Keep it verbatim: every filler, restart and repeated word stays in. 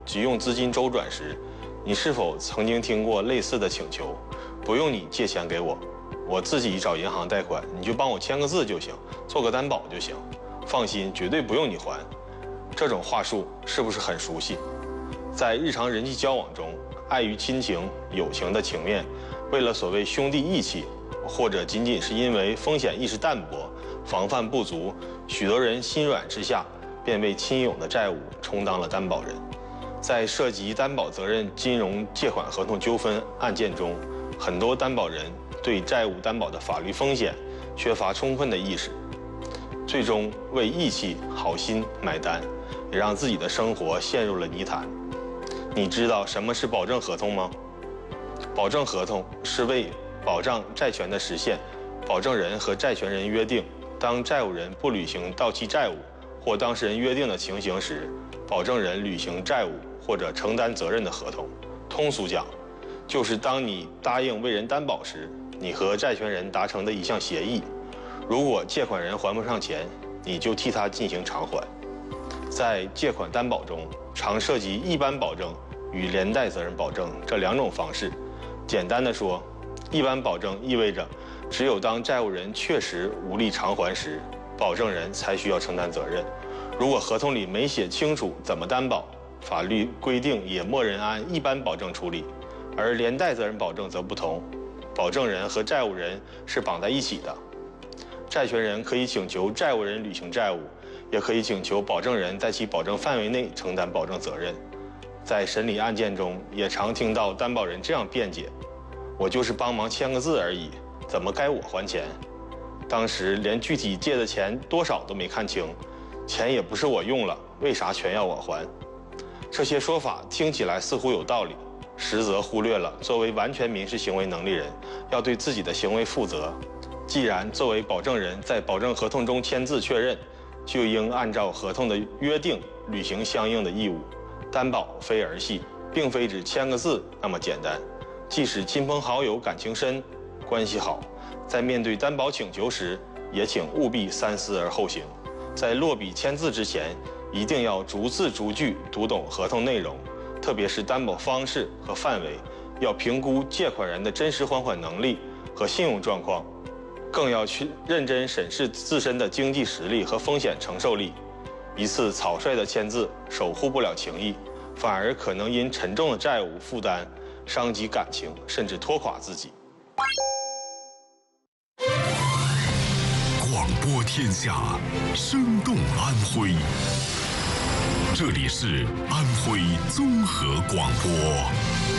急用资金周转时，你是否曾经听过类似的请求？不用你借钱给我，我自己找银行贷款，你就帮我签个字就行，做个担保就行，放心，绝对不用你还。这种话术是不是很熟悉？在日常人际交往中，碍于亲情、友情的情面，为了所谓兄弟义气，或者仅仅是因为风险意识淡薄、防范不足，许多人心软之下，便为亲友的债务充当了担保人。在涉及担保责任金融借款合同纠纷案件中，很多担保人对债务担保的法律风险缺乏充分的意识，最终为义气、好心买单，也让自己的生活陷入了泥潭。你知道什么是保证合同吗？保证合同是为保障债权的实现，保证人和债权人约定，当债务人不履行到期债务或当事人约定的情形时，保证人履行债务或者承担责任的合同。通俗讲，就是当你答应为人担保时，你和债权人达成的一项协议。如果借款人还不上钱，你就替他进行偿还。在借款担保中，常涉及一般保证与连带责任保证这两种方式。简单的说，一般保证意味着，只有当债务人确实无力偿还时，保证人才需要承担责任。如果合同里没写清楚怎么担保，法律规定也默认按一般保证处理。而连带责任保证则不同，保证人和债务人是绑在一起的。债权人可以请求债务人履行债务，也可以请求保证人在其保证范围内承担保证责任。在审理案件中，也常听到担保人这样辩解：我就是帮忙签个字而已，怎么该我还钱？当时连具体借的钱多少都没看清，钱也不是我用了，为啥全要我还？这些说法听起来似乎有道理，实则忽略了作为完全民事行为能力人要对自己的行为负责。既然作为保证人在保证合同中签字确认，就应按照合同的约定履行相应的义务。担保非儿戏，并非只签个字那么简单。即使亲朋好友感情深、关系好，在面对担保请求时，也请务必三思而后行。在落笔签字之前，一定要逐字逐句读懂合同内容，特别是担保方式和范围，要评估借款人的真实还款能力和信用状况，更要去认真审视自身的经济实力和风险承受力。一次草率的签字守护不了情谊，反而可能因沉重的债务负担伤及感情，甚至拖垮自己。 广播天下，生动安徽。这里是安徽综合广播。